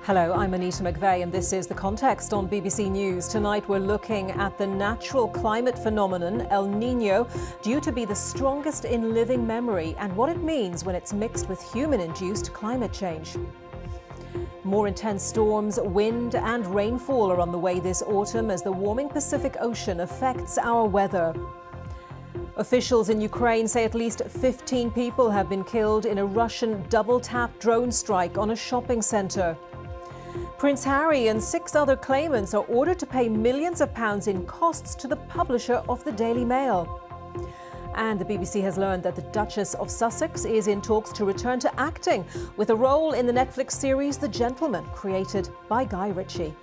Hello, I'm Anita McVeigh and this is The Context on BBC News. Tonight we're looking at the natural climate phenomenon El Niño, due to be the strongest in living memory, and what it means when it's mixed with human-induced climate change. More intense storms, wind and rainfall are on the way this autumn as the warming Pacific Ocean affects our weather. Officials in Ukraine say at least 15 people have been killed in a Russian double-tap drone strike on a shopping centre. Prince Harry and 6 other claimants are ordered to pay millions of pounds in costs to the publisher of the Daily Mail. And the BBC has learned that the Duchess of Sussex is in talks to return to acting with a role in the Netflix series The Gentleman, created by Guy Ritchie.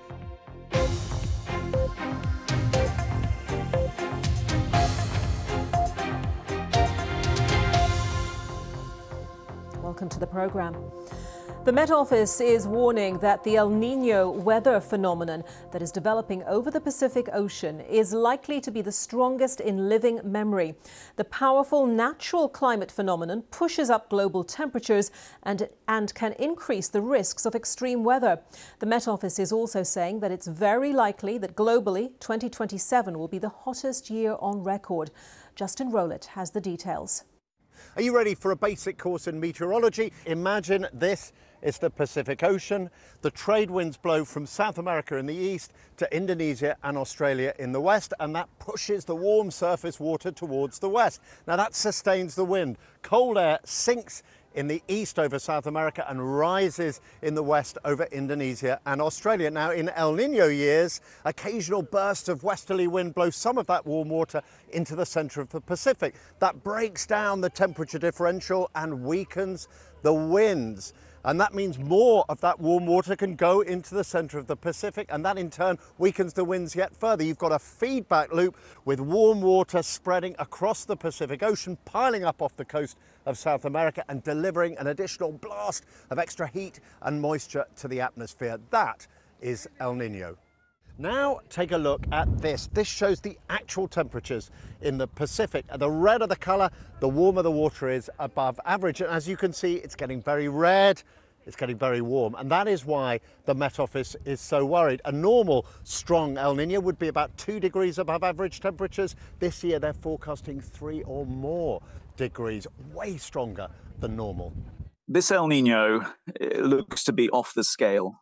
Welcome to the programme. The Met Office is warning that the El Niño weather phenomenon that is developing over the Pacific Ocean is likely to be the strongest in living memory. The powerful natural climate phenomenon pushes up global temperatures and can increase the risks of extreme weather. The Met Office is also saying that it's very likely that globally 2027 will be the hottest year on record. Justin Rowlett has the details. Are you ready for a basic course in meteorology? Imagine this is the Pacific Ocean. The trade winds blow from South America in the east to Indonesia and Australia in the west, and that pushes the warm surface water towards the west. Now that sustains the wind. Cold air sinks in the east over South America and rises in the west over Indonesia and Australia. Now in El Niño years, occasional bursts of westerly wind blow some of that warm water into the centre of the Pacific. That breaks down the temperature differential and weakens the winds. And that means more of that warm water can go into the centre of the Pacific, and that in turn weakens the winds yet further. You've got a feedback loop with warm water spreading across the Pacific Ocean, piling up off the coast of South America and delivering an additional blast of extra heat and moisture to the atmosphere. That is El Niño. Now take a look at this. This shows the actual temperatures in the Pacific. The redder the colour, the warmer the water is above average. And as you can see, it's getting very red, it's getting very warm. And that is why the Met Office is so worried. A normal strong El Niño would be about 2 degrees above average temperatures. This year they're forecasting 3 or more degrees, way stronger than normal. This El Niño looks to be off the scale.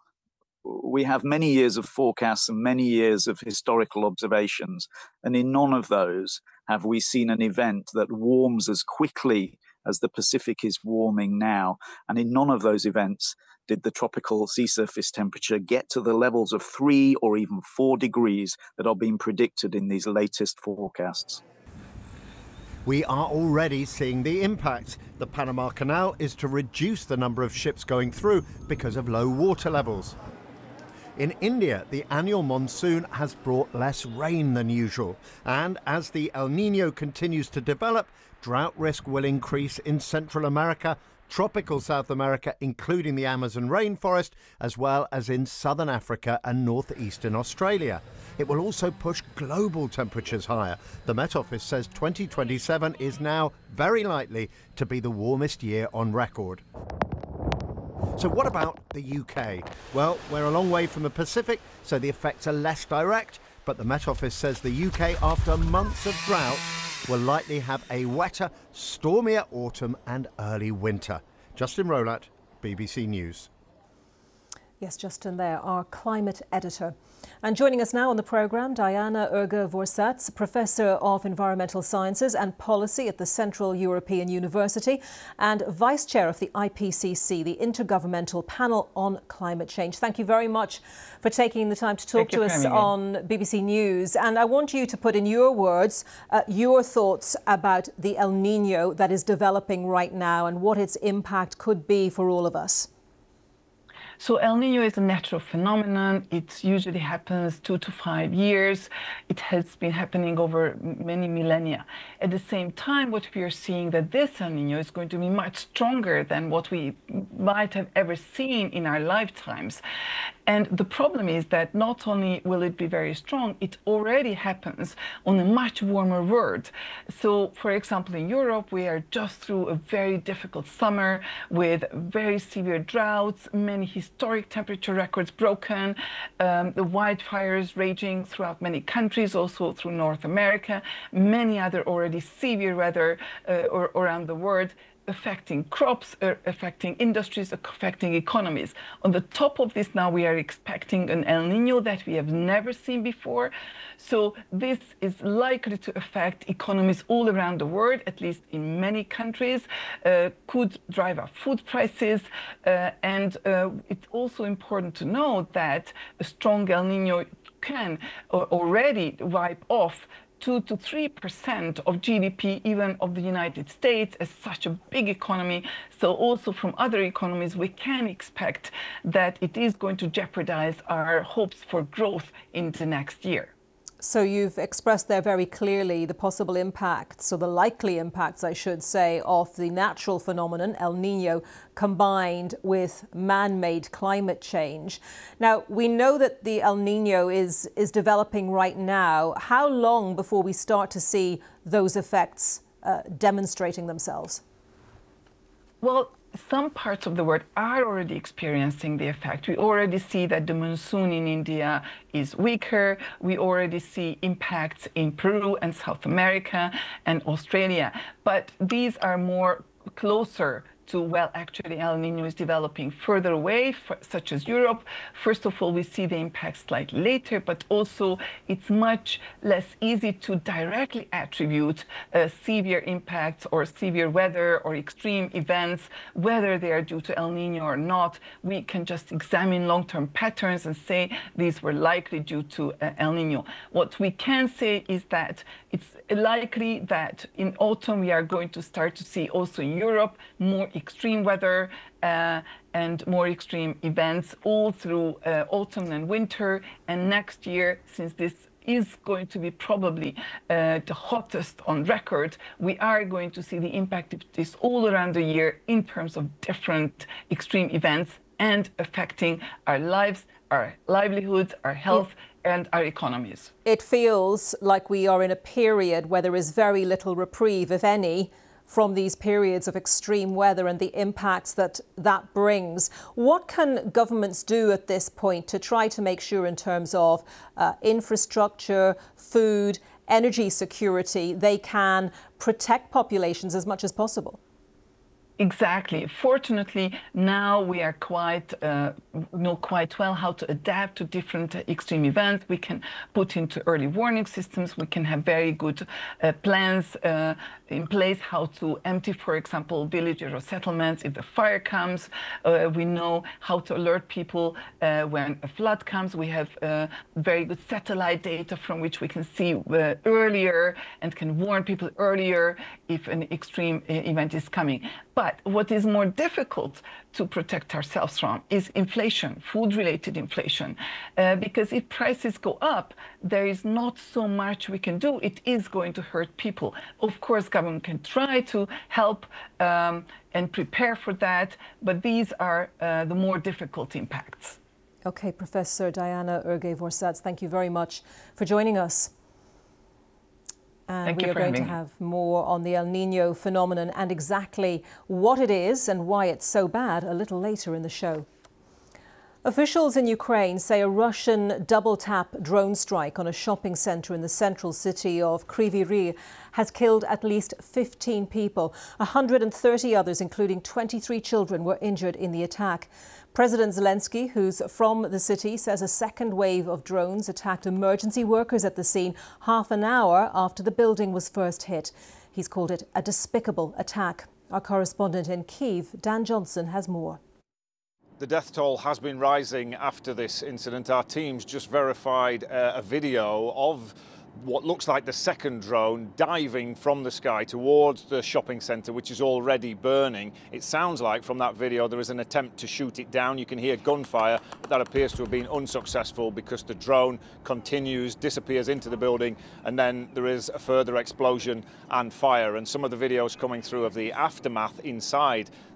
We have many years of forecasts and many years of historical observations, and in none of those have we seen an event that warms as quickly as the Pacific is warming now. And in none of those events did the tropical sea surface temperature get to the levels of 3 or even 4 degrees that are being predicted in these latest forecasts. We are already seeing the impact. The Panama Canal is to reduce the number of ships going through because of low water levels. In India, the annual monsoon has brought less rain than usual, and as the El Niño continues to develop, drought risk will increase in Central America, tropical South America, including the Amazon rainforest, as well as in southern Africa and northeastern Australia. It will also push global temperatures higher. The Met Office says 2027 is now very likely to be the warmest year on record. So what about the UK? Well, we're a long way from the Pacific, so the effects are less direct, but the Met Office says the UK, after months of drought, will likely have a wetter, stormier autumn and early winter. Justin Rowlett, BBC News. Yes, Justin there, our climate editor. And joining us now on the programme, Diana Urga-Vorsatz, Professor of Environmental Sciences and Policy at the Central European University and Vice Chair of the IPCC, the Intergovernmental Panel on Climate Change. Thank you very much for taking the time to talk to us on BBC News. And I want you to put in your words your thoughts about the El Niño that is developing right now and what its impact could be for all of us. So El Niño is a natural phenomenon. It usually happens 2 to 5 years. It has been happening over many millennia. At the same time, what we are seeing that this El Niño is going to be much stronger than what we might have ever seen in our lifetimes. And the problem is that not only will it be very strong, it already happens on a much warmer world. So, for example, in Europe, we are just through a very difficult summer with very severe droughts, many historic temperature records broken, the wildfires raging throughout many countries, also through North America, many other already severe weather around the world, affecting crops, affecting industries, affecting economies. On the top of this, now we are expecting an El Nino that we have never seen before. So this is likely to affect economies all around the world, at least in many countries, could drive up food prices. And it's also important to note that a strong El Nino can already wipe off 2 to 3% of GDP, even of the United States, as such a big economy. So also from other economies, we can expect that it is going to jeopardize our hopes for growth in the next year. So you've expressed there very clearly the possible impacts, or the likely impacts, I should say, of the natural phenomenon, El Nino, combined with man-made climate change. Now, we know that the El Nino is developing right now. How long before we start to see those effects demonstrating themselves? Well, some parts of the world are already experiencing the effect. We already see that the monsoon in India is weaker. We already see impacts in Peru and South America and Australia. But these are more closer to, well, actually El Nino is developing further away, such as Europe. First of all, we see the impact slightly later, but also it's much less easy to directly attribute severe impacts or severe weather or extreme events, whether they are due to El Nino or not. We can just examine long-term patterns and say these were likely due to El Nino. What we can say is that it's likely that in autumn we are going to start to see also in Europe more extreme weather and more extreme events all through autumn and winter. And next year, since this is going to be probably the hottest on record, we are going to see the impact of this all around the year in terms of different extreme events and affecting our lives, our livelihoods, our health, and our economies. It feels like we are in a period where there is very little reprieve, if any, from these periods of extreme weather and the impacts that brings. What can governments do at this point to try to make sure in terms of infrastructure, food, energy security, they can protect populations as much as possible? Exactly. Fortunately, now we are know quite well how to adapt to different extreme events. We can put into early warning systems. We can have very good plans in place how to empty, for example, villages or settlements if the fire comes. We know how to alert people when a flood comes. We have very good satellite data from which we can see earlier and can warn people earlier if an extreme event is coming. But what is more difficult to protect ourselves from is inflation, food-related inflation. Because if prices go up, there is not so much we can do. It is going to hurt people. Of course, government can try to help and prepare for that, but these are the more difficult impacts. Okay, Professor Diana Ergay-Vorsatz, thank you very much for joining us. And we are going to have more on the El Nino phenomenon and exactly what it is and why it's so bad a little later in the show. Officials in Ukraine say a Russian double-tap drone strike on a shopping centre in the central city of Kryvyi Rih has killed at least 15 people. 130 others, including 23 children, were injured in the attack. President Zelensky, who's from the city, says a second wave of drones attacked emergency workers at the scene half an hour after the building was first hit. He's called it a despicable attack. Our correspondent in Kyiv, Dan Johnson, has more. The death toll has been rising after this incident. Our teams just verified a video of what looks like the second drone diving from the sky towards the shopping centre, which is already burning. It sounds like from that video there is an attempt to shoot it down. You can hear gunfire, but that appears to have been unsuccessful because the drone continues, disappears into the building, and then there is a further explosion and fire. And some of the videos coming through of the aftermath inside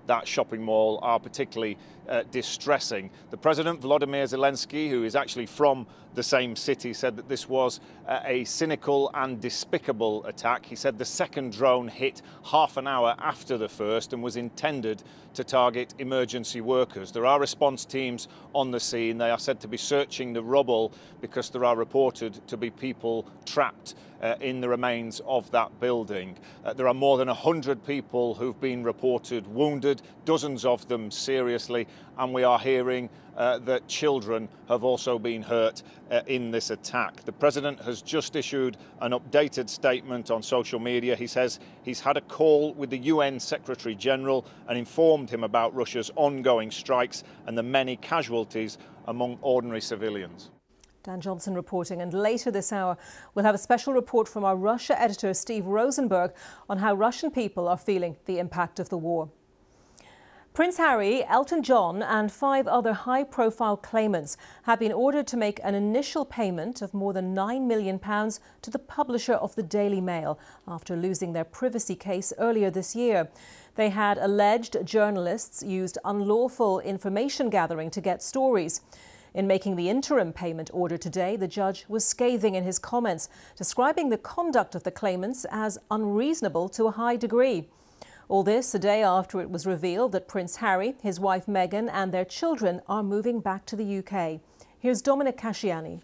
that shopping mall are particularly distressing. The President, Volodymyr Zelensky, who is actually from the same city, said that this was a cynical and despicable attack. He said the second drone hit half an hour after the first and was intended to target emergency workers. There are response teams on the scene. They are said to be searching the rubble because there are reported to be people trapped in the remains of that building. There are more than 100 people who've been reported wounded, dozens of them seriously, and we are hearing that children have also been hurt in this attack. The President has just issued an updated statement on social media. He says he's had a call with the UN Secretary General and informed him about Russia's ongoing strikes and the many casualties among ordinary civilians. Dan Johnson reporting, and later this hour we'll have a special report from our Russia editor Steve Rosenberg on how Russian people are feeling the impact of the war. Prince Harry, Elton John and 5 other high-profile claimants have been ordered to make an initial payment of more than £9 million to the publisher of the Daily Mail after losing their privacy case earlier this year. They had alleged journalists used unlawful information gathering to get stories. In making the interim payment order today, the judge was scathing in his comments, describing the conduct of the claimants as unreasonable to a high degree. All this a day after it was revealed that Prince Harry, his wife Meghan and their children are moving back to the UK. Here's Dominic Casciani.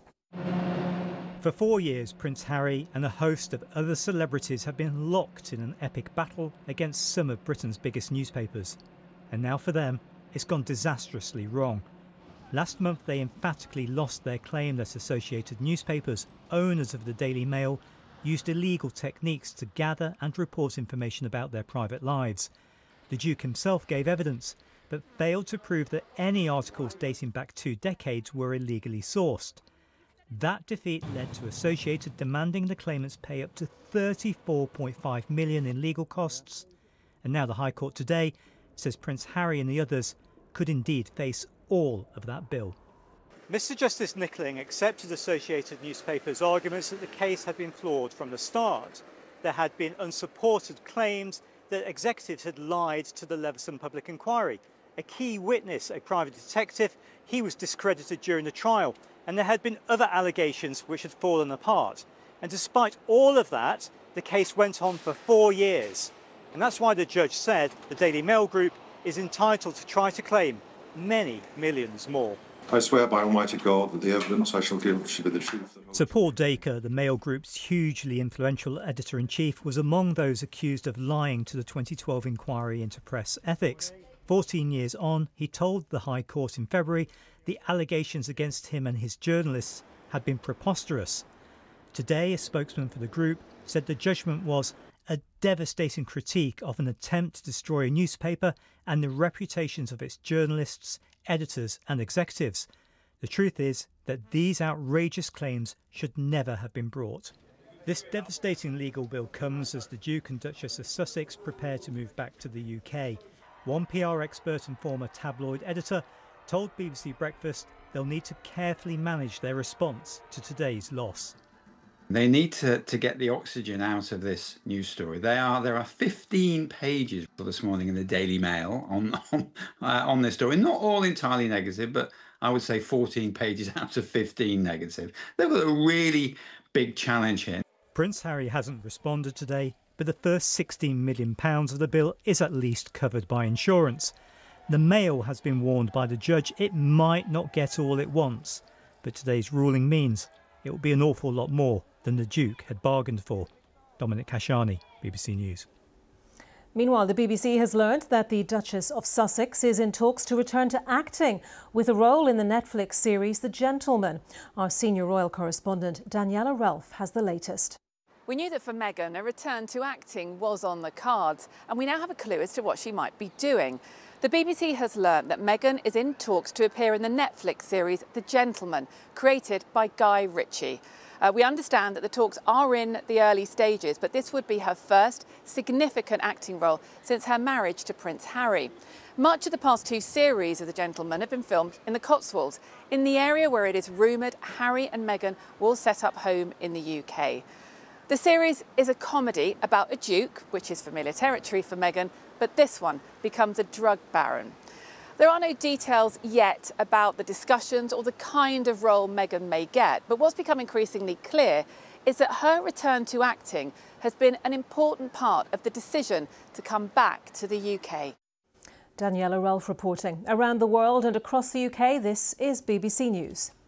For 4 years, Prince Harry and a host of other celebrities have been locked in an epic battle against some of Britain's biggest newspapers. And now for them, it's gone disastrously wrong. Last month, they emphatically lost their claim that Associated Newspapers, owners of the Daily Mail, used illegal techniques to gather and report information about their private lives. The Duke himself gave evidence, but failed to prove that any articles dating back 2 decades were illegally sourced. That defeat led to Associated demanding the claimants pay up to $34.5 million in legal costs. And now the High Court today says Prince Harry and the others could indeed face all of that bill. Mr Justice Nickling accepted Associated Newspapers' arguments that the case had been flawed from the start. There had been unsupported claims that executives had lied to the Leveson public inquiry. A key witness, a private detective, he was discredited during the trial, and there had been other allegations which had fallen apart. And despite all of that, the case went on for 4 years. And that's why the judge said the Daily Mail Group is entitled to try to claim many millions more. I swear by Almighty God that the evidence I shall give shall be the truth. Sir Paul Dacre, the Mail Group's hugely influential editor-in-chief, was among those accused of lying to the 2012 inquiry into press ethics. 14 years on, he told the High Court in February the allegations against him and his journalists had been preposterous. Today, a spokesman for the group said the judgment was a devastating critique of an attempt to destroy a newspaper and the reputations of its journalists, editors and executives. The truth is that these outrageous claims should never have been brought. This devastating legal bill comes as the Duke and Duchess of Sussex prepare to move back to the UK. One PR expert and former tabloid editor told BBC Breakfast they'll need to carefully manage their response to today's loss. They need to get the oxygen out of this news story. There are 15 pages this morning in the Daily Mail on this story. Not all entirely negative, but I would say 14 pages out of 15 negative. They've got a really big challenge here. Prince Harry hasn't responded today, but the first £16 million of the bill is at least covered by insurance. The Mail has been warned by the judge it might not get all it wants, but today's ruling means it will be an awful lot more than the Duke had bargained for. Dominic Casciani, BBC News. Meanwhile, the BBC has learned that the Duchess of Sussex is in talks to return to acting with a role in the Netflix series The Gentleman. Our senior royal correspondent Daniela Relf has the latest. We knew that for Meghan, a return to acting was on the cards, and we now have a clue as to what she might be doing. The BBC has learned that Meghan is in talks to appear in the Netflix series The Gentleman, created by Guy Ritchie. We understand that the talks are in the early stages, but this would be her first significant acting role since her marriage to Prince Harry. Much of the past 2 series of The Gentleman have been filmed in the Cotswolds, in the area where it is rumoured Harry and Meghan will set up home in the UK. The series is a comedy about a duke, which is familiar territory for Meghan, but this one becomes a drug baron. There are no details yet about the discussions or the kind of role Meghan may get, but what's become increasingly clear is that her return to acting has been an important part of the decision to come back to the UK. Daniela Rolfe reporting. Around the world and across the UK, this is BBC News.